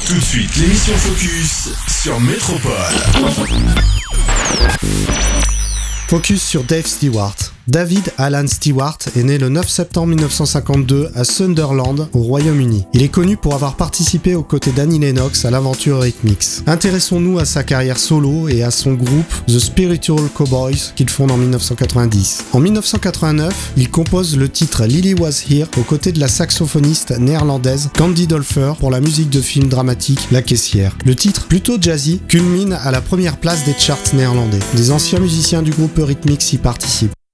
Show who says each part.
Speaker 1: Tout de suite, l'émission Focus sur Métropole.
Speaker 2: Focus sur Dave Stewart. David Alan Stewart est né le 9 septembre 1952 à Sunderland, au Royaume-Uni. Il est connu pour avoir participé aux côtés d'Annie Lennox à l'aventure Eurythmics. Intéressons-nous à sa carrière solo et à son groupe The Spiritual Cowboys qu'il fonde en 1990. En 1989, il compose le titre Lily Was Here aux côtés de la saxophoniste néerlandaise Candy Dulfer pour la musique de film dramatique La Caissière. Le titre, plutôt jazzy, culmine à la première place des charts néerlandais. Des anciens musiciens du groupe Eurythmics y participent.